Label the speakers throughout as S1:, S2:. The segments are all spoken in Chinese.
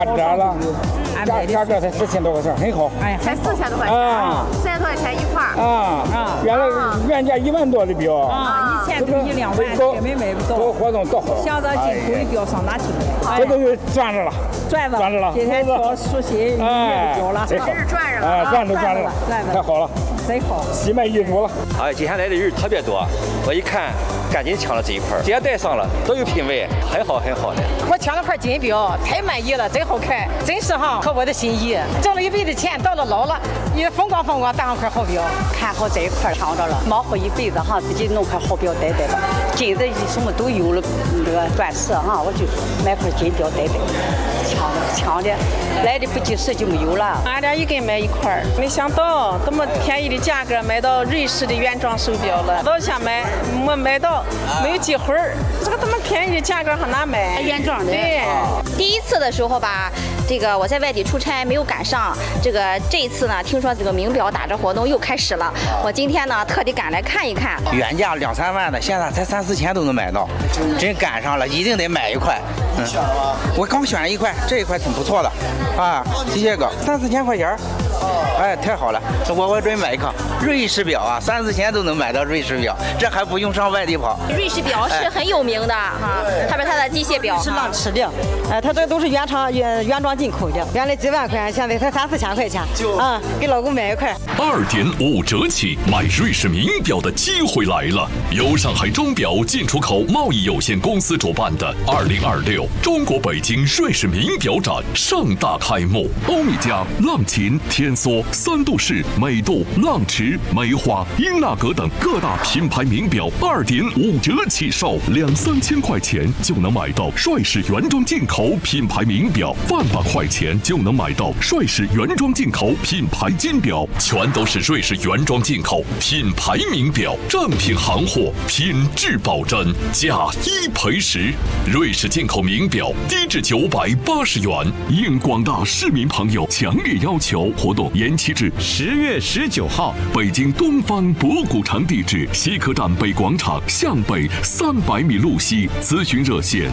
S1: 这了，价格才4000多块钱，很好。
S2: 哎，才4000多块钱啊，4000多块钱一块
S1: 原价1万多的表
S2: 啊，1000多1、2万，根本买不到。
S1: 这活动多好，
S2: 想着进口的表上哪去？
S1: 这都是赚着了，
S2: 赚着了。今天挑熟悉表了，
S1: 真
S2: 是赚着了
S1: 啊，赚着了，太好了，
S2: 真好，
S1: 喜满意足了。
S3: 哎，今天来的人特别多，我一看赶紧抢了这一块，今天带上了，都有品位，很好的。
S4: 我抢了块金表，太满意了，真好看，真是合我的心意。挣了一辈子钱，到了老了也风光当上块好表。
S5: 看好这一块抢着了，忙活一辈子自己弄块好表戴吧。金子什么都有了，那个钻石我就买块金表戴。抢的，来的不及时就没有了。
S4: 俺俩一根买一块，没想到这么便宜的价格买到瑞士的原装手表了。老想买，没买到，没有机会儿。这个这么便宜的价格还哪买？
S5: 原装的。
S4: 对，
S6: 第一次的时候吧，这个我在外地出差没有赶上。这一次呢，听说这个名表打折活动又开始了，我今天呢特地赶来看一看。
S7: 原价2、3万的，现在才3、4千都能买到，真赶上了，一定得买一块。我刚选了一块，这一块挺不错的啊，这个3、4千块钱。哎，太好了！我准备买一个瑞士表啊，3、4千都能买到瑞士表，这还不用上外地跑。
S6: 瑞士表是很有名的特别它的机械表
S5: 是浪驰的，它这都是原装进口的，原来几万块，现在才3、4千块钱给老公买一块。
S8: 2.5折起买瑞士名表的机会来了！由上海钟表进出口贸易有限公司主办的2026中国北京瑞士名表展盛大开幕，欧米茄、浪琴、天梭、三度式、美度、浪驰、梅花、英纳格等各大品牌名表2.5折起售，2、3千块钱就能买到帅士原装进口品牌名表，100块钱就能买到帅士原装进口品牌金表，全都是瑞士原装进口品牌名表，正品行货，品质保真，价1赔10。瑞士进口名表低至980元，应广大市民朋友强烈要求，活动延期至10月19号。北京东方博古城地址：西客站北广场向北300米路西，咨询热线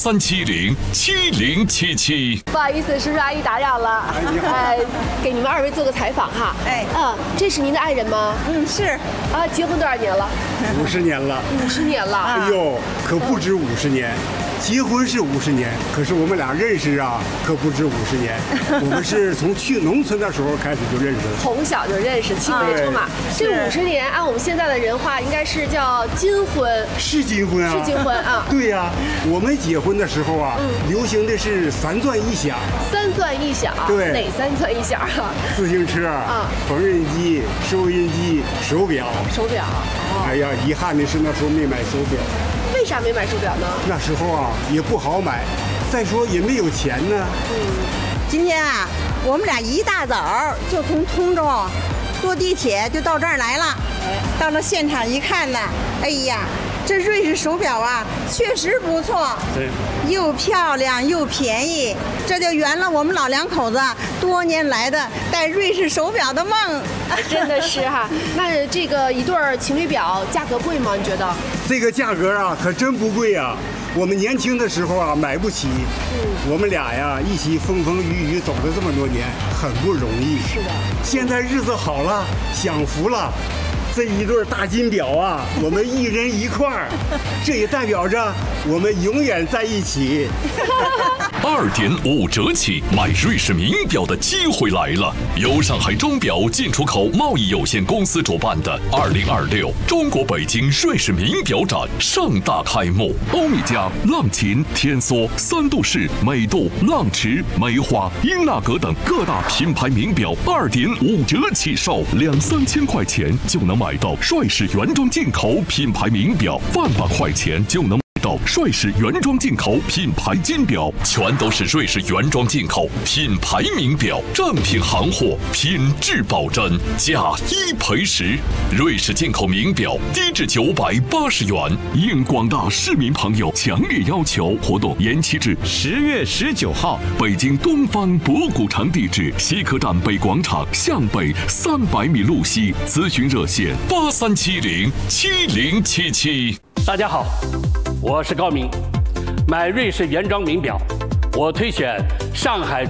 S8: 83707077。
S9: 不好意思，叔叔阿姨打扰了，给你们2位做个采访哈。这是您的爱人吗？
S2: 是
S9: 结婚多少年了
S1: ？50年了。
S9: 50年了。
S1: 哎呦，可不止50年。结婚是50年，可是我们俩认识可不止50年。我们是从去农村的时候开始就认识的，
S9: 从小就认识，青梅竹马。这50年按我们现在的人话，应该是叫金婚。
S1: 是金婚啊？
S9: 是金婚啊？
S1: 对呀，我们结婚的时候流行的是3钻1响。
S9: 3钻1响？
S1: 对，
S9: 哪3钻1响
S1: 自行车缝纫机、收音机、手表。
S9: 手表。
S1: 哎呀，遗憾的是那时候没买手表。
S9: 为啥没买手表呢？
S1: 那时候也不好买，再说也没有钱呢。
S5: 今天我们俩一大早就从通州坐地铁就到这儿来了。到了现场一看呢，哎呀，这瑞士手表确实不错，又漂亮又便宜，这就圆了我们老两口子多年来的戴瑞士手表的梦。
S9: 真的是那这个一对情侣表价格贵吗？你觉得？
S1: 这个价格可真不贵啊！我们年轻的时候买不起。我们俩一起风风雨雨走了这么多年，很不容易。
S9: 是的。
S1: 现在日子好了，享福了。这一对大金表我们一人1块，这也代表着我们永远在一起。
S8: 2.5折起买瑞士名表的机会来了！由上海钟表进出口贸易有限公司主办的2026中国北京瑞士名表展盛大开幕，欧米茄、浪琴、天梭、三度式、美度、浪驰、梅花、英纳格等各大品牌名表2.5折起售，2、3千块钱就能买到帅士原装进口品牌名表，100块钱就能到帅士原装进口品牌金表，全都是瑞士原装进口品牌名表，正品行货，品质保真，价1赔10。瑞士进口名表低至980元，应广大市民朋友强烈要求，活动延期至10月19号。北京东方博古城地址：西客站北广场向北300米路西，咨询热线83707077。
S10: 大家好，我是高明。买瑞士原装名表， 我推选上海